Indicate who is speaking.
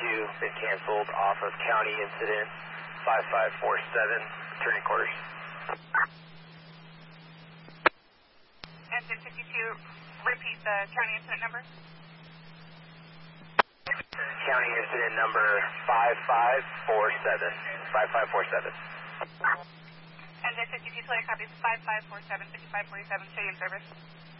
Speaker 1: been canceled off of county incident 5547, returning quarters.
Speaker 2: And 1052, repeat the county incident number.
Speaker 1: County incident number 5547. 5547.
Speaker 2: And then 52 Toyota copies 5547, 5547, stay in service.